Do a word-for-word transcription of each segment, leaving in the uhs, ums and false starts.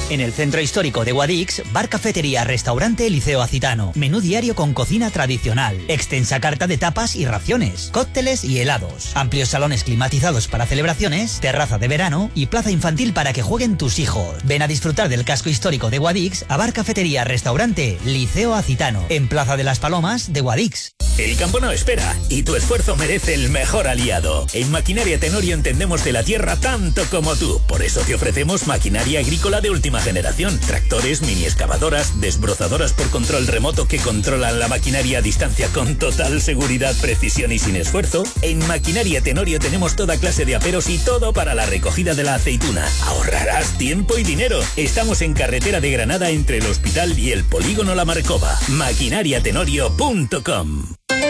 En el centro histórico de Guadix, bar, cafetería, restaurante, Liceo Acitano. Menú diario con cocina tradicional. Extensa carta de tapas y raciones. Cócteles y helados. Amplios salones climatizados para celebraciones. Terraza de verano y plaza infantil para que jueguen tus hijos. Ven a disfrutar del casco histórico de Guadix a bar, cafetería, restaurante, Liceo Acitano. En Plaza de las Palomas de Guadix. El campo no espera y tu esfuerzo merece el mejor aliado. En Maquinaria Tenorio entendemos de la tierra tanto como tú. Por eso te ofrecemos maquinaria agrícola de última generación. Tractores, mini excavadoras, desbrozadoras por control remoto que controlan la maquinaria a distancia con total seguridad, precisión y sin esfuerzo. En Maquinaria Tenorio tenemos toda clase de aperos y todo para la recogida de la aceituna. Ahorrarás tiempo y dinero. Estamos en carretera de Granada entre el hospital y el polígono La Marcova. maquinaria tenorio punto com.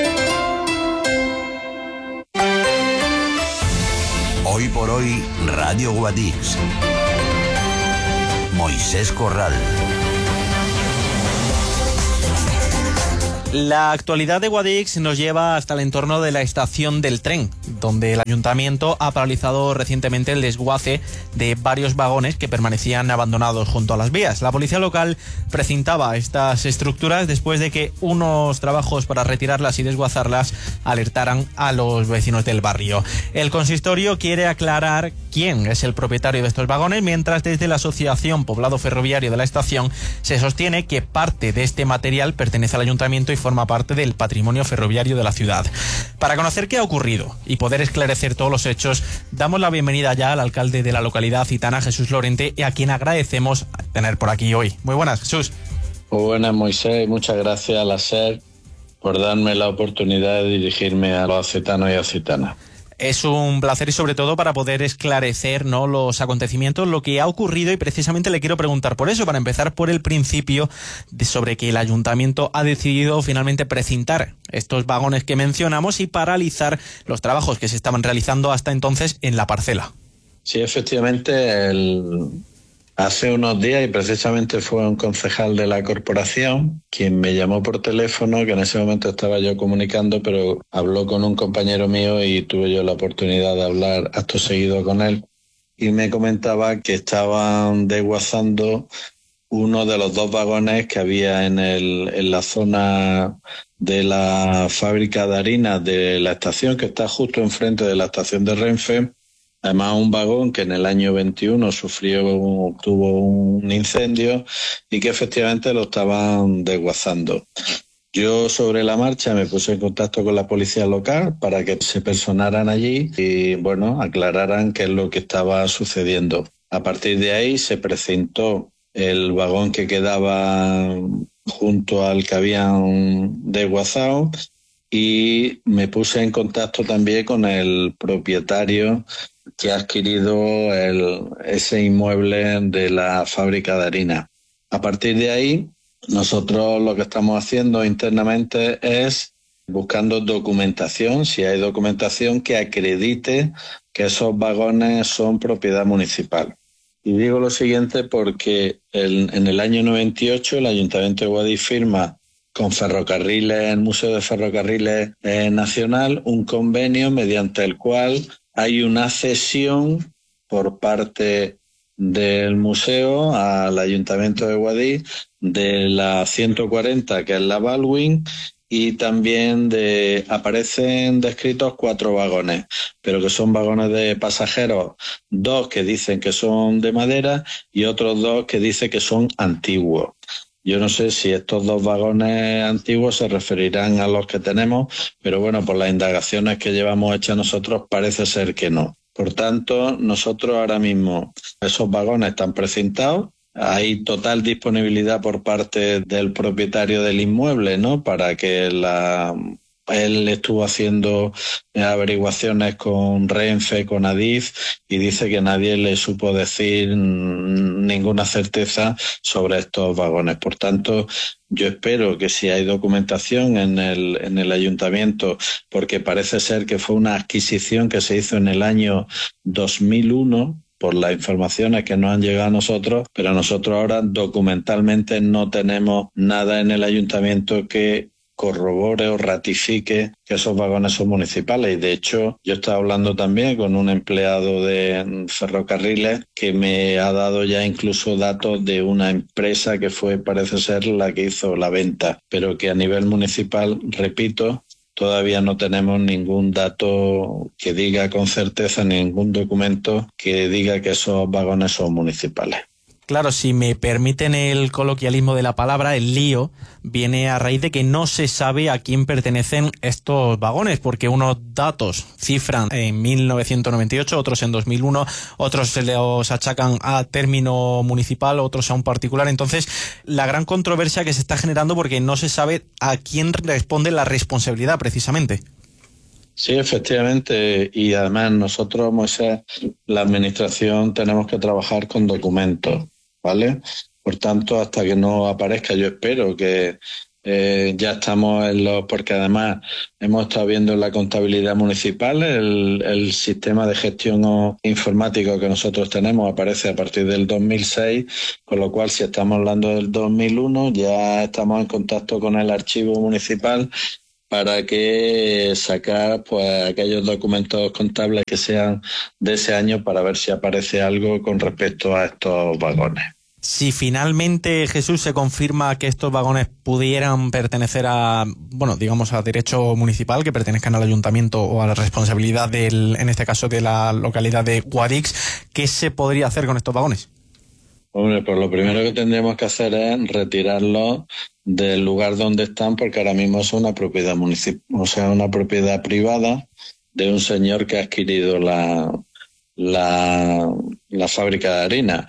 Hoy por hoy, Radio Guadix. Moisés Corral. La actualidad de Guadix nos lleva hasta el entorno de la estación del tren, donde el ayuntamiento ha paralizado recientemente el desguace de varios vagones que permanecían abandonados junto a las vías. La policía local precintaba estas estructuras después de que unos trabajos para retirarlas y desguazarlas alertaran a los vecinos del barrio. El consistorio quiere aclarar quién es el propietario de estos vagones, mientras desde la Asociación Poblado Ferroviario de la estación se sostiene que parte de este material pertenece al ayuntamiento y forma parte del patrimonio ferroviario de la ciudad. Para conocer qué ha ocurrido y poder esclarecer todos los hechos, damos la bienvenida ya al alcalde de la localidad gitana, Jesús Lorente, y a quien agradecemos tener por aquí hoy. Muy buenas, Jesús. Muy buenas, Moisés, y muchas gracias a la SER por darme la oportunidad de dirigirme a los acetanos y acetanas. Es un placer y sobre todo para poder esclarecer, ¿no?, los acontecimientos, lo que ha ocurrido, y precisamente le quiero preguntar por eso, para empezar por el principio, de sobre que el ayuntamiento ha decidido finalmente precintar estos vagones que mencionamos y paralizar los trabajos que se estaban realizando hasta entonces en la parcela. Sí, efectivamente, el... hace unos días, y precisamente fue un concejal de la corporación quien me llamó por teléfono, que en ese momento estaba yo comunicando, pero habló con un compañero mío y tuve yo la oportunidad de hablar acto seguido con él, y me comentaba que estaban desguazando uno de los dos vagones que había en, el, en la zona de la fábrica de harina de la estación, que está justo enfrente de la estación de Renfe. Además, un vagón que en el año veintiuno sufrió, tuvo un incendio y que efectivamente lo estaban desguazando. Yo sobre la marcha me puse en contacto con la policía local para que se personaran allí y, bueno, aclararan qué es lo que estaba sucediendo. A partir de ahí se precintó el vagón que quedaba junto al que habían desguazado y me puse en contacto también con el propietario que ha adquirido el, ese inmueble de la fábrica de harina. A partir de ahí, nosotros lo que estamos haciendo internamente es buscando documentación, si hay documentación que acredite que esos vagones son propiedad municipal. Y digo lo siguiente porque el, en el año noventa y ocho el Ayuntamiento de Guadix firma con Ferrocarriles, el Museo de Ferrocarriles eh, Nacional, un convenio mediante el cual hay una cesión por parte del museo al Ayuntamiento de Guadix de la ciento cuarenta, que es la Baldwin, y también de aparecen descritos cuatro vagones, pero que son vagones de pasajeros, dos que dicen que son de madera y otros dos que dicen que son antiguos. Yo no sé si estos dos vagones antiguos se referirán a los que tenemos, pero bueno, por las indagaciones que llevamos hechas nosotros parece ser que no. Por tanto, nosotros ahora mismo, esos vagones están precintados, hay total disponibilidad por parte del propietario del inmueble, ¿no?, para que la... Él estuvo haciendo averiguaciones con Renfe, con Adif, y dice que nadie le supo decir ninguna certeza sobre estos vagones. Por tanto, yo espero que si hay documentación en el, en el ayuntamiento, porque parece ser que fue una adquisición que se hizo en el año dos mil uno, por las informaciones que nos han llegado a nosotros, pero nosotros ahora documentalmente no tenemos nada en el ayuntamiento que corrobore o ratifique que esos vagones son municipales. Y de hecho, yo estaba hablando también con un empleado de ferrocarriles que me ha dado ya incluso datos de una empresa que fue, parece ser, la que hizo la venta, pero que a nivel municipal, repito, todavía no tenemos ningún dato que diga con certeza, ningún documento que diga que esos vagones son municipales. Claro, si me permiten el coloquialismo de la palabra, el lío viene a raíz de que no se sabe a quién pertenecen estos vagones, porque unos datos cifran en mil novecientos noventa y ocho, otros en dos mil uno, otros se los achacan a término municipal, otros a un particular. Entonces, la gran controversia que se está generando porque no se sabe a quién responde la responsabilidad precisamente. Sí, efectivamente, y además nosotros, Moisés, la administración tenemos que trabajar con documentos, ¿vale? Por tanto, hasta que no aparezca, yo espero que eh, ya estamos en los, porque además hemos estado viendo en la contabilidad municipal, el, el sistema de gestión informático que nosotros tenemos aparece a partir del dos mil seis, con lo cual si estamos hablando del dos mil uno, ya estamos en contacto con el archivo municipal para que sacar pues aquellos documentos contables que sean de ese año para ver si aparece algo con respecto a estos vagones. Si finalmente, Jesús, se confirma que estos vagones pudieran pertenecer a, bueno, digamos a derecho municipal, que pertenezcan al ayuntamiento o a la responsabilidad del, en este caso de la localidad de Guadix, ¿qué se podría hacer con estos vagones? Hombre, pues lo primero que tendríamos que hacer es retirarlos del lugar donde están, porque ahora mismo es una propiedad municipal, o sea, una propiedad privada de un señor que ha adquirido la, la, la fábrica de harina.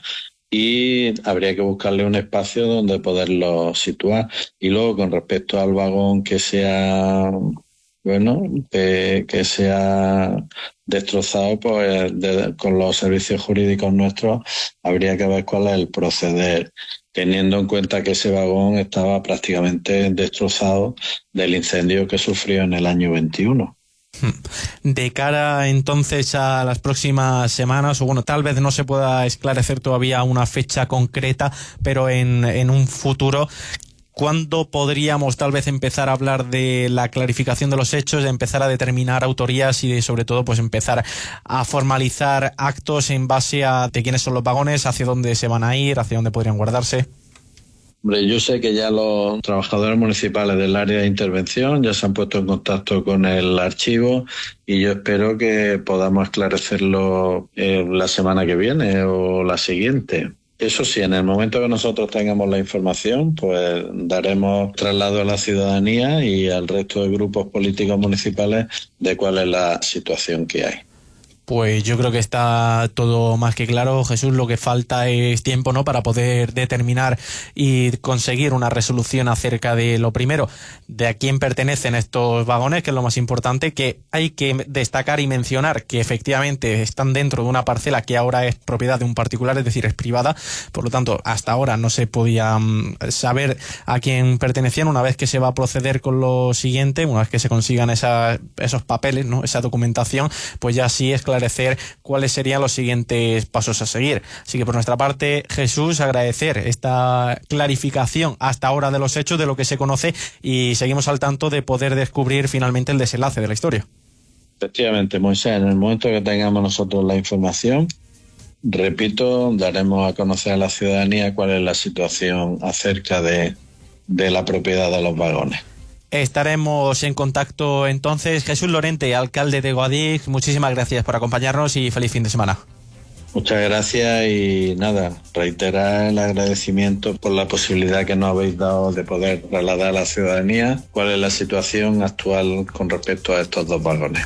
Y habría que buscarle un espacio donde poderlo situar. Y luego, con respecto al vagón que sea, bueno, que, que sea destrozado, pues de, con los servicios jurídicos nuestros habría que ver cuál es el proceder, teniendo en cuenta que ese vagón estaba prácticamente destrozado del incendio que sufrió en el año veintiuno. De cara entonces a las próximas semanas, o bueno, tal vez no se pueda esclarecer todavía una fecha concreta, pero en, en un futuro, ¿cuándo podríamos tal vez empezar a hablar de la clarificación de los hechos, de empezar a determinar autorías y de, sobre todo, pues empezar a formalizar actos en base a de quiénes son los vagones, hacia dónde se van a ir, hacia dónde podrían guardarse? Hombre, yo sé que ya los trabajadores municipales del área de intervención ya se han puesto en contacto con el archivo y yo espero que podamos esclarecerlo eh, la semana que viene o la siguiente. Eso sí, en el momento que nosotros tengamos la información, pues daremos traslado a la ciudadanía y al resto de grupos políticos municipales de cuál es la situación que hay. Pues yo creo que está todo más que claro, Jesús. Lo que falta es tiempo, ¿no?, para poder determinar y conseguir una resolución acerca de lo primero, de a quién pertenecen estos vagones, que es lo más importante, que hay que destacar y mencionar que efectivamente están dentro de una parcela que ahora es propiedad de un particular, es decir, es privada. Por lo tanto, hasta ahora no se podía um, saber a quién pertenecían. Una vez que se va a proceder con lo siguiente, una vez que se consigan esa, esos papeles, ¿no?, esa documentación, pues ya sí es claro cuáles serían los siguientes pasos a seguir. Así que por nuestra parte, Jesús, agradecer esta clarificación hasta ahora de los hechos, de lo que se conoce, y seguimos al tanto de poder descubrir finalmente el desenlace de la historia. Efectivamente, Moisés, en el momento que tengamos nosotros la información, repito, daremos a conocer a la ciudadanía cuál es la situación acerca de, de la propiedad de los vagones. Estaremos en contacto entonces. Jesús Lorente, alcalde de Guadix, muchísimas gracias por acompañarnos y feliz fin de semana. Muchas gracias y nada, reiterar el agradecimiento por la posibilidad que nos habéis dado de poder trasladar a la ciudadanía cuál es la situación actual con respecto a estos dos vagones.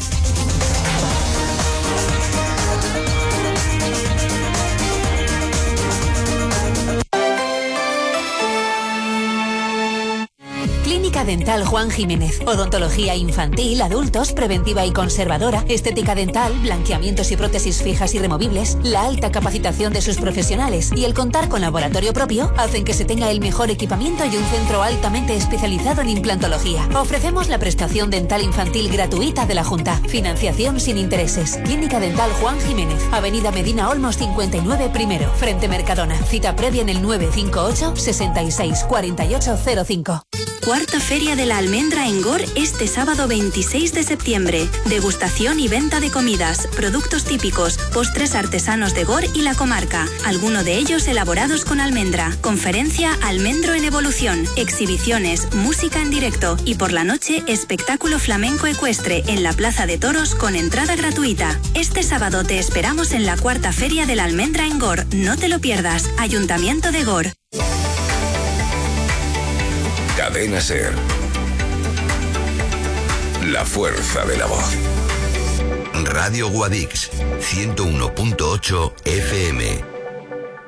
Dental Juan Jiménez. Odontología infantil, adultos, preventiva y conservadora, estética dental, blanqueamientos y prótesis fijas y removibles. La alta capacitación de sus profesionales y el contar con laboratorio propio hacen que se tenga el mejor equipamiento y un centro altamente especializado en implantología. Ofrecemos la prestación dental infantil gratuita de la Junta. Financiación sin intereses. Clínica Dental Juan Jiménez. Avenida Medina Olmos cincuenta y nueve primero. Frente Mercadona. Cita previa en el nueve cinco ocho, sesenta y seis, cuarenta y ocho cero cinco. Cuarta Feria de la Almendra en Gor este sábado veintiséis de septiembre. Degustación y venta de comidas, productos típicos, postres artesanos de Gor y la comarca, alguno de ellos elaborados con almendra. Conferencia Almendro en Evolución, exhibiciones, música en directo y por la noche espectáculo flamenco ecuestre en la Plaza de Toros con entrada gratuita. Este sábado te esperamos en la Cuarta Feria de la Almendra en Gor. No te lo pierdas. Ayuntamiento de Gor. Cadena Ser. La fuerza de la voz. Radio Guadix, ciento uno punto ocho F M.